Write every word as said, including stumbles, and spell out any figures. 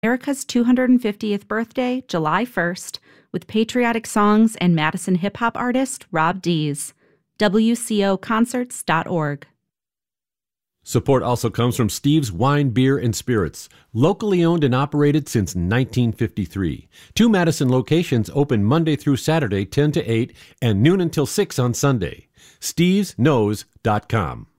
America's two hundred fiftieth birthday, July first, with patriotic songs and Madison hip-hop artist Rob Dees. W C O concerts dot org. Support also comes from Steve's Wine, Beer, and Spirits, locally owned and operated since nineteen fifty-three. Two Madison locations open Monday through Saturday, ten to eight, and noon until six on Sunday. Steves Knows dot com.